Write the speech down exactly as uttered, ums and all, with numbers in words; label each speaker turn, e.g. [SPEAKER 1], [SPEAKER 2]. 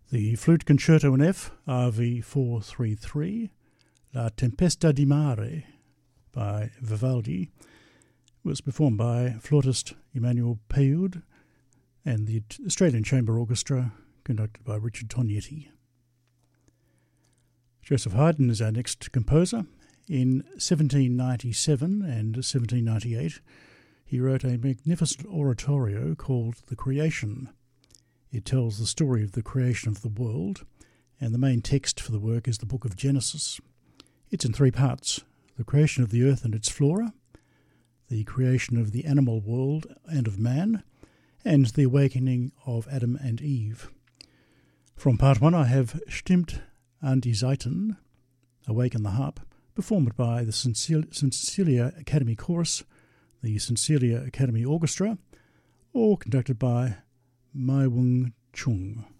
[SPEAKER 1] The Flute Concerto in F, R V four thirty-three, La Tempesta di Mare by Vivaldi, was performed by flautist Emmanuel Peyud and the Australian Chamber Orchestra, conducted by Richard Tognetti. Joseph Haydn is our next composer. In seventeen ninety-seven and seventeen ninety-eight, he wrote a magnificent oratorio called The Creation. It tells the story of the creation of the world, and the main text for the work is the book of Genesis. It's in three parts: the creation of the earth and its flora, the creation of the animal world and of man, and the awakening of Adam and Eve. From part one I have Stimmt an die Saiten, Awaken the Harp, performed by the Cecilia Academy Chorus, the Cecilia Academy Orchestra, or conducted by Mai Wung Chung.